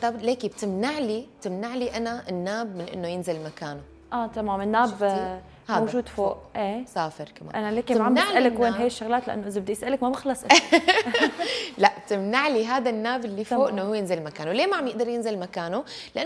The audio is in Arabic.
ليكي بتمنع لي انا الناب من انه ينزل مكانه. تمام. الناب موجود فوق. ايه صافر كمان. انا ليكي عم بسالك وين هي الشغلات، لانه اذا بدي اسالك ما بخلص. لا، بتمنع لي هذا الناب اللي فوق انه هو ينزل مكانه. ليه ما عم يقدر ينزل مكانه؟ لانه